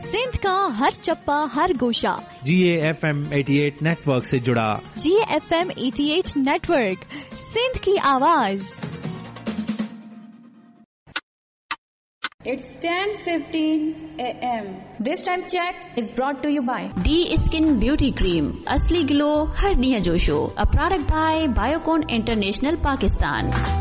सिंध का हर चप्पा हर गोशा GAFM 88 network से जुड़ा। GAFM 88 नेटवर्क, सिंध की आवाज। It's 10:15 a.m. This time check is brought to you by D Skin Beauty Cream, असली ग्लो हर ॾींहं जो show, a product by Biocon International Pakistan।